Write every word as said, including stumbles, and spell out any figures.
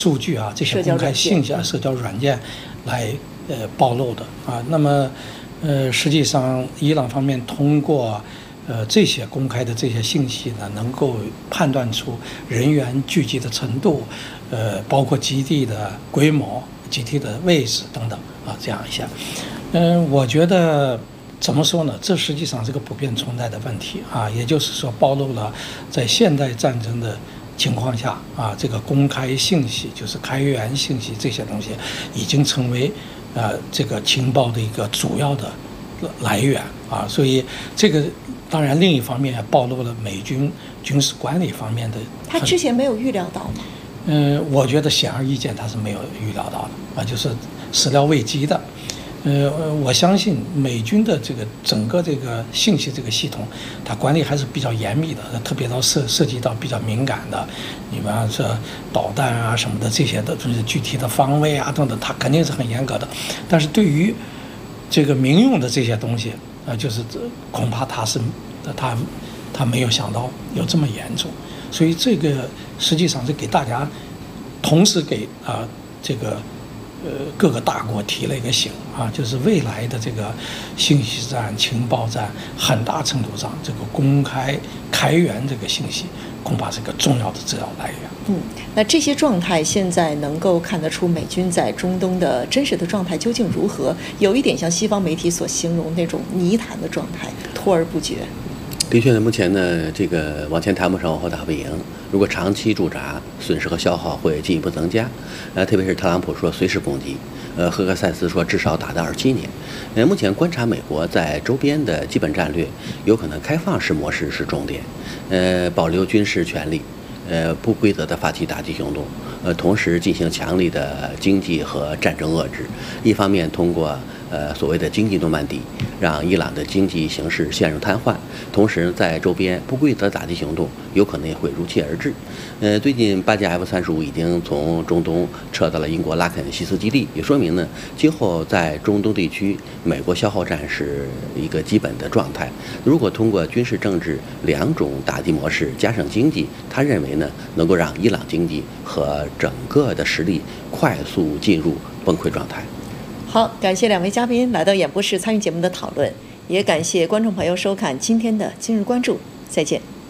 数据啊，这些公开信息啊，社交软件来呃暴露的啊。那么呃，实际上伊朗方面通过呃这些公开的这些信息呢，能够判断出人员聚集的程度，呃，包括基地的规模、基地的位置等等啊，这样一下。嗯、呃，我觉得怎么说呢？这实际上是个普遍存在的问题啊，也就是说暴露了在现代战争的情况下啊，这个公开信息就是开源信息这些东西已经成为呃这个情报的一个主要的来源啊，所以这个当然另一方面也暴露了美军军事管理方面的。 他之前没有预料到吗？ 嗯，我觉得显而易见他是没有预料到的啊，就是始料未及的。呃，我相信美军的这个整个这个信息这个系统，它管理还是比较严密的，特别到涉涉及到比较敏感的，你比方说导弹啊什么的这些的，就是具体的方位啊等等，它肯定是很严格的。但是对于这个民用的这些东西，啊、呃，就是恐怕他是他他没有想到有这么严重，所以这个实际上是给大家同时给啊、呃、这个。呃，各个大国提了一个醒啊，就是未来的这个信息战、情报战，很大程度上这个公开开源这个信息，恐怕是个重要的资料来源。 嗯，那这些状态现在能够看得出美军在中东的真实的状态究竟如何？有一点像西方媒体所形容那种泥潭的状态，拖而不决。 的确呢，目前呢，这个往前谈不成，往后打不赢。如果长期驻扎，损失和消耗会进一步增加。呃，特别是特朗普说随时攻击，呃，赫克塞斯说至少打到二七年。呃，目前观察美国在周边的基本战略，有可能开放式模式是重点，呃，保留军事权力，呃，不规则的发起打击行动，呃，同时进行强力的经济和战争遏制。一方面通过呃所谓的经济诺曼底，让伊朗的经济形势陷入瘫痪，同时在周边不规则打击行动有可能也会如期而至。呃，最近八架 F 三十五已经从中东撤到了英国拉肯西斯基地，也说明呢，今后在中东地区，美国消耗战是一个基本的状态。如果通过军事、政治两种打击模式加上经济，他认为呢，能够让伊朗经济和整个的实力快速进入崩溃状态。 好，感谢两位嘉宾来到演播室参与节目的讨论，也感谢观众朋友收看今天的今日关注，再见。